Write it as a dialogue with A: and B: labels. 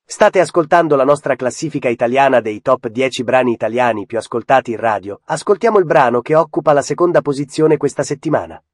A: State ascoltando la nostra classifica italiana dei top 10 brani italiani più ascoltati in radio. Ascoltiamo il brano che occupa la seconda posizione questa settimana.